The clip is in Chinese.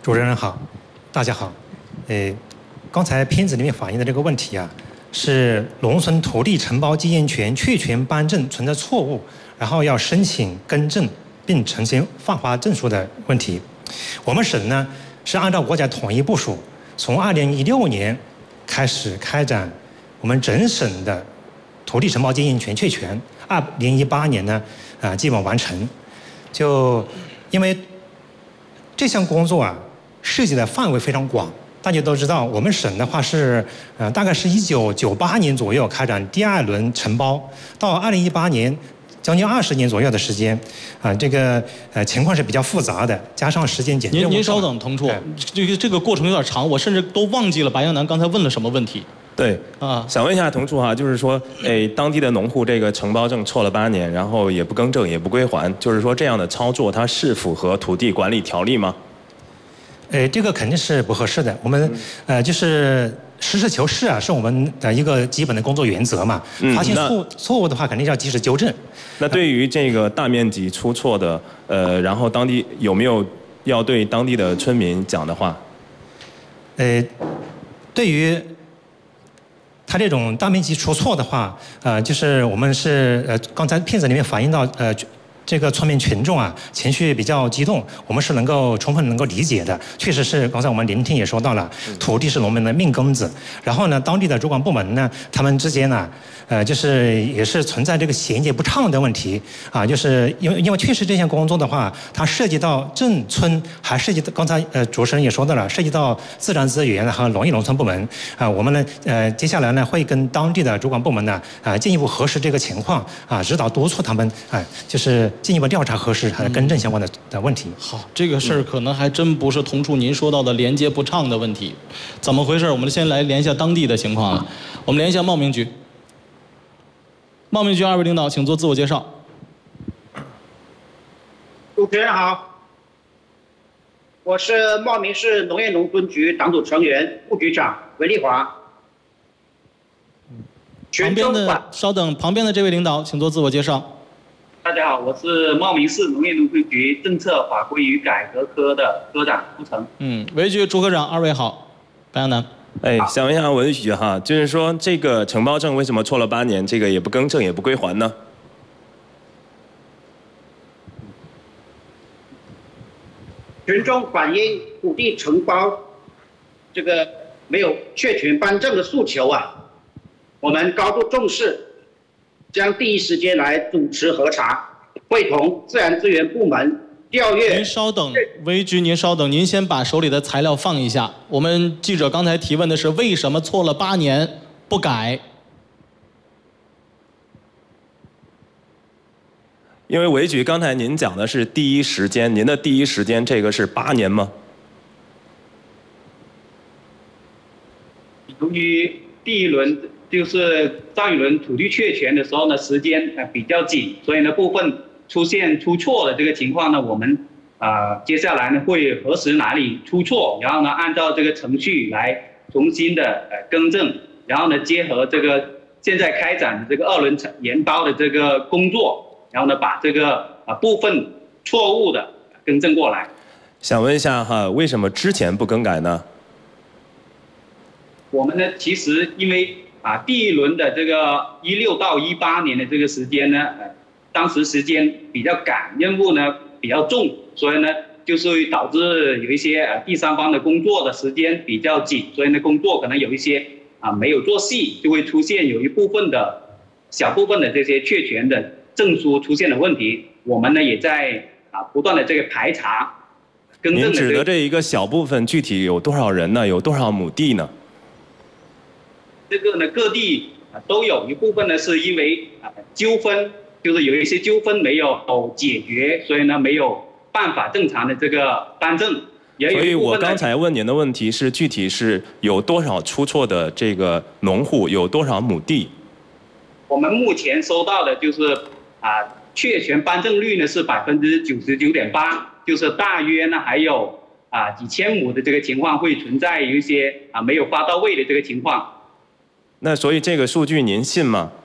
主持人好，大家好。刚才片子里面反映的这个问题啊，是农村土地承包经营权确权颁证存在错误，然后要申请更正并呈现放发证书的问题。我们省呢是按照国家统一部署，从2016年开始开展我们整省的土地承包经营权确权，2018年呢基本完成。就因为这项工作啊涉及的范围非常广，大家都知道，我们省的话是大概是1998年左右开展第2轮承包，到2018年。将近20年左右的时间，这个情况是比较复杂的，加上时间紧。 您稍等，同处，这个过程有点长，我甚至都忘记了白杨南刚才问了什么问题。 对想问一下同处哈，就是说，当地的农户这个承包证错了8年，然后也不更正也不归还，就是说这样的操作它是符合土地管理条例吗？ 这个肯定是不合适的。我们就是实事求是啊，是我们的一个基本的工作原则嘛。发现错误的话，肯定要及时纠正。 那对于这个大面积出错的，然后当地有没有要对当地的村民讲的话？ 对于他这种大面积出错的话，就是我们是刚才片子里面反映到这个村民群众啊，情绪比较激动，我们是充分能够理解的。确实是，刚才我们聆听也说到了，土地是农民的命根子。然后呢，当地的主管部门呢，他们之间呢，就是也是存在这个衔接不畅的问题啊。就是因为确实这项工作的话，它涉及到镇村，还涉及到刚才主持人也说到了，涉及到自然资源和农业农村部门啊。我们呢，接下来呢会跟当地的主管部门呢进一步核实这个情况啊，指导督促他们就是进一步调查核实和更正相关的问题。 好，这个事儿可能还真不是同处您说到的连接不畅的问题，怎么回事？我们先来连一下当地的情况了。我们连一下茂名局。茂名局2位领导，请做自我介绍。 主持人好，我是茂名市农业农村局党组成员、副局长韦丽华。 稍等，旁边的这位领导，请做自我介绍。 大家好，我是茂名市农业农村局政策法规与改革科的科长顾成。 韦局、朱科长，2位好。白杨南。 想问一下文许哈，就是说这个承包证为什么错了8年，这个也不更正也不归还呢？ 群众反映土地承包这个没有确权颁证的诉求啊，我们高度重视，将第一时间来主持核查，会同自然资源部门调阅。 您稍等，韦局，您稍等，您先把手里的材料放一下。我们记者刚才提问的是为什么错了8年不改？ 因为韦局刚才您讲的是第一时间，您的第一时间这个是8年吗？ 由于第一轮就是上一轮土地确权的时候呢，时间比较紧，所以呢部分出错的这个情况呢，我们接下来呢会核实哪里出错，然后呢按照这个程序来重新的更正，然后呢结合这个现在开展的这个2轮研包的这个工作。然后呢，把这个部分错误的更正过来。 想问一下哈，为什么之前不更改呢？ 我们呢，其实因为第一轮的这个16到18年的这个时间呢，当时时间比较赶，任务呢比较重，所以呢，就是导致有一些第三方的工作的时间比较紧，所以呢，工作可能有一些没有做细，就会出现有一部分的小部分的这些确权的证书出现了问题，我们呢也在不断的这个排查、更正的。 您指的这一个小部分，具体有多少人呢？有多少亩地呢？ 这个呢，各地都有一部分呢是因为纠纷，就是有一些纠纷没有解决，所以呢没有办法正常的这个颁证。 所以我刚才问您的问题是具体是有多少出错的这个农户，有多少亩地？ 我们目前收到的就是确权颁证率呢是99.8%，就是大约呢还有几千亩的这个情况会存在有一些没有发到位的这个情况。 那所以这个数据您信吗？